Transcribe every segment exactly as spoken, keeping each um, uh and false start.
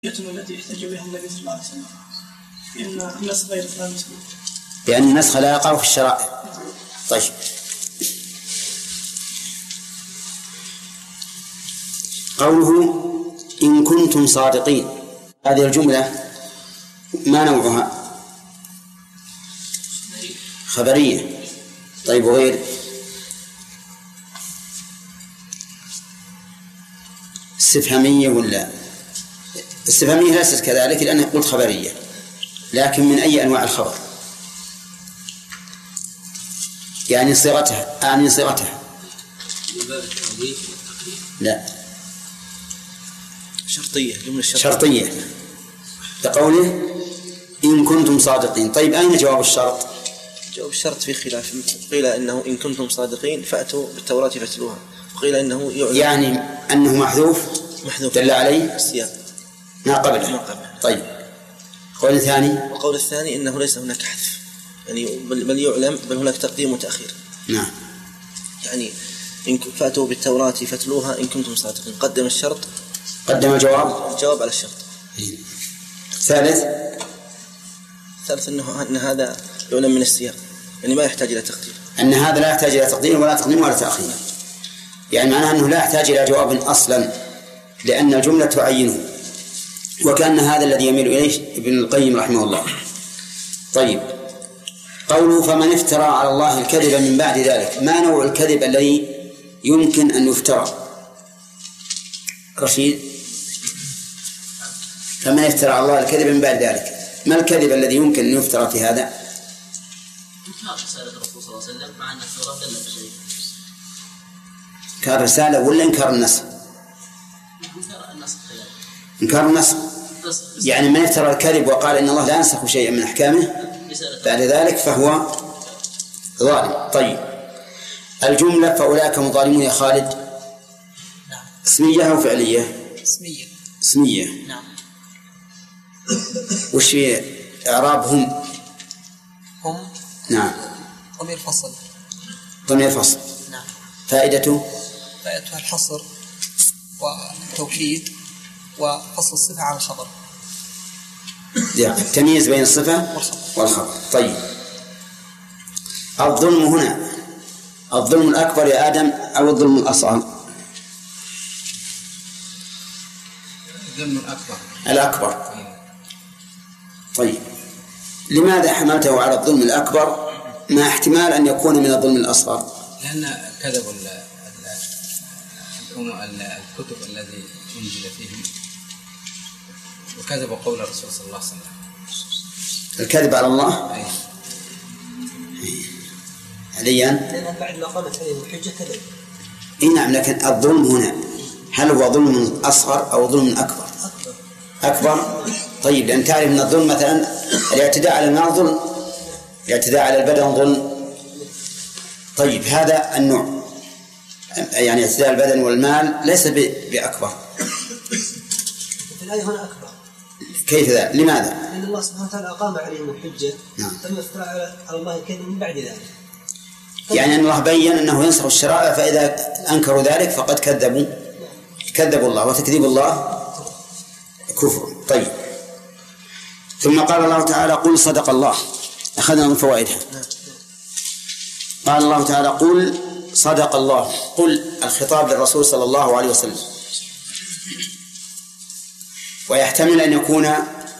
التي يحتج بها النبي صلى الله عليه وسلم لأن النسخ غير ثابت، لأن النسخ لا يقع في الشرائع. طيب، قوله إن كنتم صادقين، هذه الجملة ما نوعها؟ خبرية. طيب، وغير استفهامية ولا استفهامية؟ ليست كذلك لأنها قلت خبرية، لكن من أي أنواع الخبر؟ يعني صيغتها يعني صيغتها لا شرطية، جملة شرطية, شرطية. لقوله إن كنتم صادقين. طيب، أين جواب الشرط؟ جواب الشرط في خلاف، قيل إنه إن كنتم صادقين فأتوا بالتوراة فاتلوها، وقيل إنه يعلم، يعني أنه محذوف محذوف دل عليه السياق ما قبله. ما قبله. طيب، قول الثاني. وقول الثاني إنه ليس هناك حذف، يعني بل, بل يعلم، بل هناك تقديم وتأخير. نعم، يعني إن فأتوا بالتوراة فاتلوها إن كنتم صادقين، قدم الشرط، قدم الجواب الجواب على الشرط. ثالث ثالث أنه أن هذا يعلم من السياق، يعني ما يحتاج إلى تقدير، أن هذا لا يحتاج إلى تقديم ولا تقديم ولا تأخير، يعني معناه أنه لا يحتاج إلى جواب أصلا لأن الجملة تعينه، وكأن هذا الذي يميل إليه ابن القيم رحمه الله. طيب، قوله فمن افترى على الله الكذب من بعد ذلك، ما نوع الكذب الذي يمكن أن يفترى؟ رشيد، فمن افترى على الله الكذب من بعد ذلك، ما الكذب الذي يمكن أن يفترى في هذا؟ إنكار رسالة الرسول صلى الله عليه وسلم مع أن التوراة دلت بشيء. إنكار رسالة ولا إنكار النسخ؟ إنكار النسخ. إنكار النسخ، يعني من افترى الكذب وقال إن الله لا ينسخ شيئا من أحكامه بعد ذلك فهو ظالم. طيب، الجملة فأولئك هم ظالمون يا خالد، نعم، اسمية أو فعلية؟ اسمية. اسمية. نعم. وش في إعرابهم؟ هم نعم، ضمير فصل. ضمير فصل. نعم. فائدته فائدتها الحصر والتوكيد وفصل الصفة عن الخبر، يعني التمييز بين الصفة والخبر. طيب، الظلم هنا الظلم الأكبر يا آدم أو الظلم الأصغر؟ الظلم الأكبر. الأكبر. طيب، لماذا حملته على الظلم الأكبر مع احتمال أن يكون من الظلم الأصغر؟ لأن كذب الكتب الذي أنزل فيهم، وكذب قول الرسول صلى الله عليه وسلم. الكذب على الله؟ أي. عليا؟ لأن بعد ما قامت عليهم الحجة كذب. إيه نعم، لكن الظلم هنا هل هو ظلم أصغر أو ظلم أكبر؟ أكبر. أكبر. طيب، لأن تعرف أن الظلم مثلا الاعتداء على المال ظلم، الاعتداء على البدن ظلم. طيب، هذا النوع يعني اعتداء البدن والمال ليس بأكبر. في الآية هنا أكبر. كيف ذلك؟ لماذا؟ لأن الله سبحانه وتعالى أقام عليهم الحجة. نعم. ثم افترى على الله الكذب من بعد ذلك. يعني أن الله بيّن أنه ينسخ الشرائع، فإذا أنكروا ذلك فقد كذبوا كذبوا الله، وتكذيب الله كفر. طيب، ثم قال الله تعالى قل صدق الله، أخذنا من فوائدها. قال الله تعالى قل صدق الله، قل الخطاب للرسول صلى الله عليه وسلم، ويحتمل أن يكون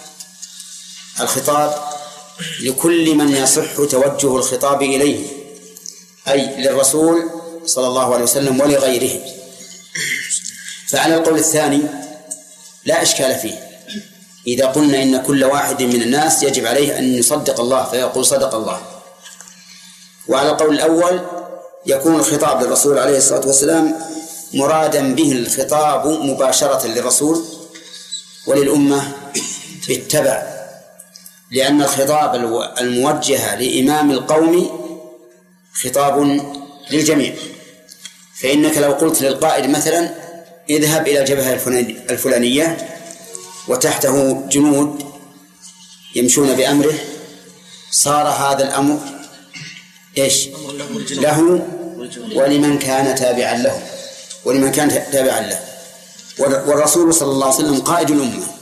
الخطاب لكل من يصح توجه الخطاب إليه، أي للرسول صلى الله عليه وسلم ولغيره. فعلى القول الثاني لا إشكال فيه إذا قلنا إن كل واحد من الناس يجب عليه أن يصدق الله فيقول صدق الله. وعلى القول الأول يكون الخطاب للرسول عليه الصلاة والسلام مرادا به الخطاب مباشرة للرسول وللأمة بالتبع، لأن الخطاب الموجه لإمام القوم خطاب للجميع. فإنك لو قلت للقائد مثلا اذهب إلى الجبهة الفلانية وتحته جنود يمشون بأمره، صار هذا الأمر إيش؟ له ولمن كان تابعا له ولمن كان تابعا له والرسول صلى الله عليه وسلم قائد الأمة،